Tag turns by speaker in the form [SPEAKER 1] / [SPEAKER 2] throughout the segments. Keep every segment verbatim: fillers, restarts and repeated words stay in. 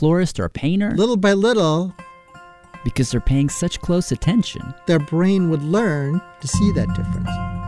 [SPEAKER 1] florist or a painter?
[SPEAKER 2] Little by little,
[SPEAKER 1] Because they're paying such close attention.
[SPEAKER 2] their brain would learn to see that difference.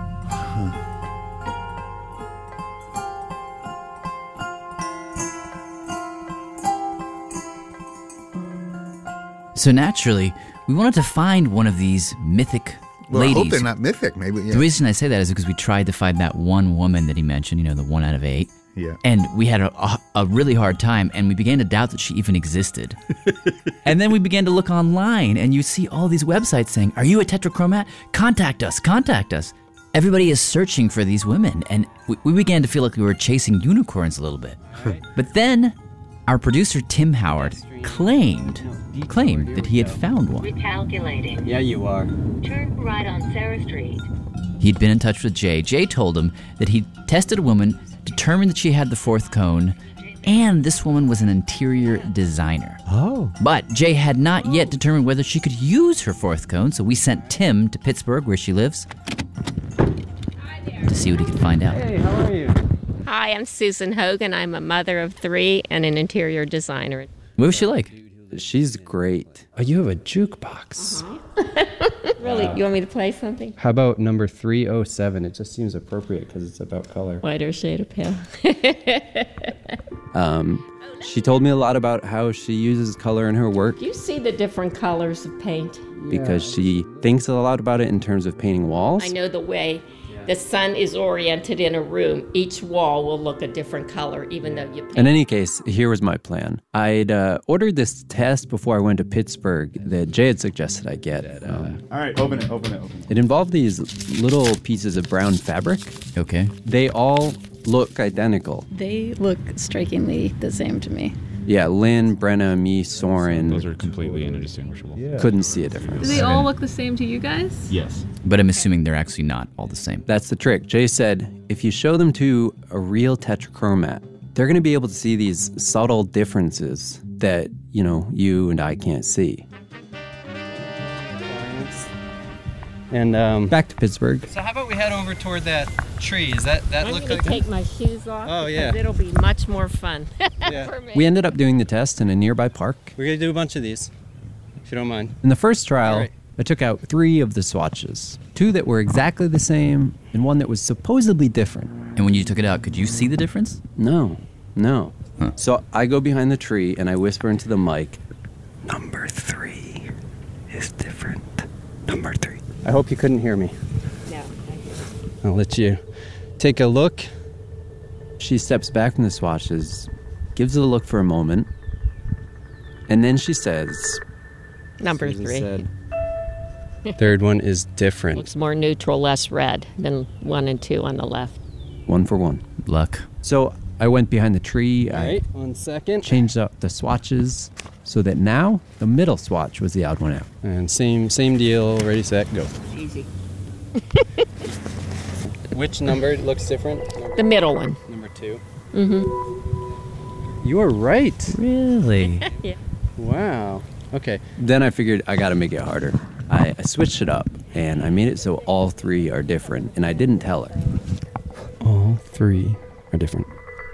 [SPEAKER 1] So naturally, we wanted to find one of these mythic
[SPEAKER 3] Well,
[SPEAKER 1] ladies.
[SPEAKER 3] I hope they're not mythic. Maybe, yeah.
[SPEAKER 1] The reason I say that is because we tried to find that one woman that he mentioned, you know, the one out of eight.
[SPEAKER 3] Yeah.
[SPEAKER 1] And we had a, a, a really hard time, and we began to doubt that she even existed. And then we began to look online, and you see all these websites saying, "Are you a tetrachromat? Contact us, contact us." Everybody is searching for these women, and we, we began to feel like we were chasing unicorns a little bit. But then our producer, Tim Howard, claimed, claimed that he had found one.
[SPEAKER 4] Recalculating.
[SPEAKER 5] Yeah, you are.
[SPEAKER 4] Turn right on Sarah Street.
[SPEAKER 1] He'd been in touch with Jay. Jay told him that he'd tested a woman, determined that she had the fourth cone, and this woman was an interior designer.
[SPEAKER 5] Oh.
[SPEAKER 1] But Jay had not yet determined whether she could use her fourth cone, so we sent Tim to Pittsburgh, where she lives, to see what he could find out.
[SPEAKER 5] Hey, how are you?
[SPEAKER 6] Hi, I'm Susan Hogan. I'm a mother of three and an interior designer.
[SPEAKER 1] What was she like?
[SPEAKER 5] She's great. Oh, you have a jukebox.
[SPEAKER 6] Really? You want me to play something?
[SPEAKER 5] How about number three oh seven? It just seems appropriate because it's about color.
[SPEAKER 6] Whiter shade of pale.
[SPEAKER 5] Um, she told me a lot about how she uses color in her work
[SPEAKER 6] You see the different colors of paint.
[SPEAKER 5] because she thinks a lot about it in terms of painting walls.
[SPEAKER 6] I know the way the sun is oriented in a room. Each wall will look a different color, even though you paint.
[SPEAKER 5] In any case, here was my plan. I'd uh, ordered this test before I went to Pittsburgh that Jay had suggested I get. Um,
[SPEAKER 3] All right, open it, open it, open it.
[SPEAKER 5] it involved these little pieces of brown fabric.
[SPEAKER 1] Okay.
[SPEAKER 5] They all look identical.
[SPEAKER 7] They look strikingly the same to me.
[SPEAKER 5] Yeah, Lynn, Brenna, me, Soren.
[SPEAKER 8] Those are completely indistinguishable. Yeah.
[SPEAKER 5] Couldn't see a difference.
[SPEAKER 7] Do they all look the same to you guys?
[SPEAKER 8] Yes.
[SPEAKER 1] But I'm assuming they're actually not all the same.
[SPEAKER 5] That's the trick. Jay said if you show them to a real tetrachromat, they're going to be able to see these subtle differences that, you know, you and I can't see. And um, back to Pittsburgh. So how about we head over toward that tree? Is that that
[SPEAKER 6] I'm
[SPEAKER 5] look
[SPEAKER 6] going to take my shoes off.
[SPEAKER 5] Oh, yeah.
[SPEAKER 6] because It'll be much more fun for me.
[SPEAKER 5] We ended up doing the test in a nearby park. We're going to do a bunch of these, if you don't mind. In the first trial, right. I took out three of the swatches. Two that were exactly the same, and one that was supposedly different.
[SPEAKER 1] And when you took it out, could you see the difference?
[SPEAKER 5] No, no.
[SPEAKER 1] Huh.
[SPEAKER 5] So I go behind the tree, and I whisper into the mic, number three is different. Number three. I hope you couldn't hear me.
[SPEAKER 6] No.
[SPEAKER 5] I'll let you take a look. She steps back from the swatches, gives it a look for a moment, and then she says,
[SPEAKER 6] Number
[SPEAKER 5] Susan
[SPEAKER 6] three.
[SPEAKER 5] said, third one is different.
[SPEAKER 6] Looks more neutral, less red than one and two on the left.
[SPEAKER 5] One for one.
[SPEAKER 1] Luck.
[SPEAKER 5] So I went behind the tree. All right, one second. Changed up the swatches so that now the middle swatch was the odd one out. And same same deal. Ready, set, go.
[SPEAKER 6] Easy.
[SPEAKER 5] Which number looks different? Number
[SPEAKER 6] The middle one.
[SPEAKER 5] Number two.
[SPEAKER 6] Mm-hmm.
[SPEAKER 5] You are right.
[SPEAKER 1] Really?
[SPEAKER 6] Yeah.
[SPEAKER 5] Wow. Okay. Then I figured I got to make it harder. I, I switched it up, and I made it so all three are different, and I didn't tell her. All three are different.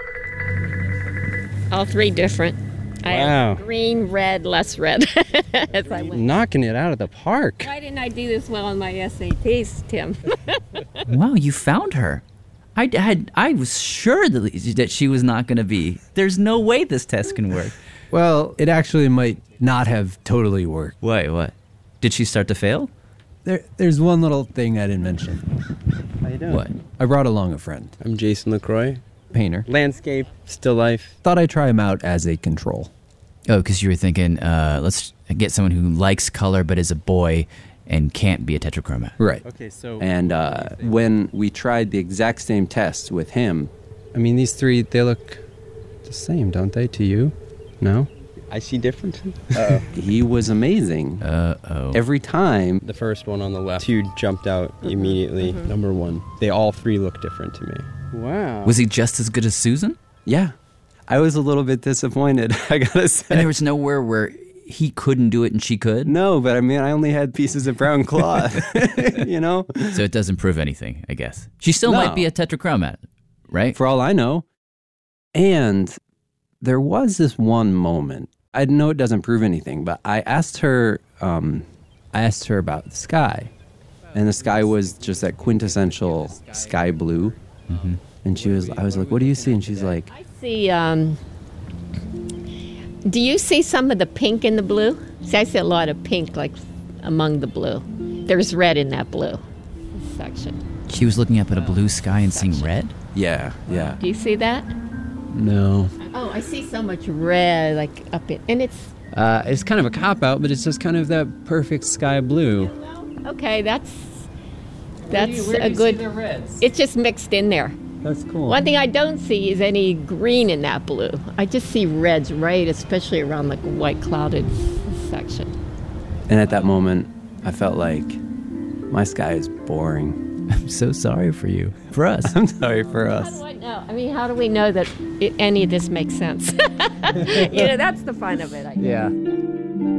[SPEAKER 6] All three different. I
[SPEAKER 5] Wow.
[SPEAKER 6] have green, red, less red. As I went.
[SPEAKER 5] Knocking it out of the park.
[SPEAKER 6] Why didn't I do this well on my S A Ts, Tim?
[SPEAKER 1] Wow, you found her. I had, I was sure that, that she was not going to be. There's no way this test can work.
[SPEAKER 5] Well, it actually might not have totally worked.
[SPEAKER 1] Wait, what? Did she start to fail?
[SPEAKER 5] There, there's one little thing I didn't mention. How you doing?
[SPEAKER 1] What?
[SPEAKER 5] I brought along a friend.
[SPEAKER 9] I'm Jason LaCroix.
[SPEAKER 5] Painter.
[SPEAKER 9] Landscape, still life.
[SPEAKER 5] Thought I'd try him out as a control.
[SPEAKER 1] Oh, because you were thinking, uh, let's get someone who likes color but is a boy and can't be a tetrachromat.
[SPEAKER 5] Right.
[SPEAKER 9] Okay, so...
[SPEAKER 5] And uh, when we tried the exact same test with him... I mean, these three, they look the same, don't they, to you? No?
[SPEAKER 9] I see different.
[SPEAKER 5] Uh-oh. He was amazing.
[SPEAKER 1] Uh-oh.
[SPEAKER 5] Every time...
[SPEAKER 9] The first one on the left. Two jumped out immediately. Mm-hmm. Number one. They all three look different to me.
[SPEAKER 5] Wow.
[SPEAKER 1] Was he just as good as Susan?
[SPEAKER 5] Yeah. I was a little bit disappointed, I gotta say.
[SPEAKER 1] And there was nowhere where he couldn't do it and she could?
[SPEAKER 5] No, but I mean, I only had pieces of brown cloth, you know?
[SPEAKER 1] So it doesn't prove anything, I guess. She still
[SPEAKER 5] No.
[SPEAKER 1] might be a tetrachromat, right?
[SPEAKER 5] For all I know. And there was this one moment I know it doesn't prove anything, but I asked her, um, I asked her about the sky. And the sky was just that quintessential sky blue. Mm-hmm. And she was, I was like, what do you see? And she's like,
[SPEAKER 6] I see, um, do you see some of the pink in the blue? See, I see a lot of pink, like, among the blue. There's red in that blue section.
[SPEAKER 1] She was looking up at a blue sky and seeing red?
[SPEAKER 5] Yeah, yeah.
[SPEAKER 6] Do you see that?
[SPEAKER 5] No.
[SPEAKER 6] Oh, I see so much red, like, up in, and it's...
[SPEAKER 5] Uh, it's kind of a cop-out, but it's just kind of that perfect sky blue.
[SPEAKER 6] Okay, that's... That's
[SPEAKER 5] where do you, where
[SPEAKER 6] a
[SPEAKER 5] do you
[SPEAKER 6] good...
[SPEAKER 5] see the reds?
[SPEAKER 6] It's just mixed in there.
[SPEAKER 5] That's cool.
[SPEAKER 6] One thing I don't see is any green in that blue. I just see reds, right, especially around like a white clouded section.
[SPEAKER 5] And at that moment, I felt like my sky is boring.
[SPEAKER 1] I'm so sorry for you. For us.
[SPEAKER 5] I'm sorry for us.
[SPEAKER 6] How do I know? I mean, how do we know that it, any of this makes sense? You know, that's the fun of it, I guess.
[SPEAKER 5] Yeah.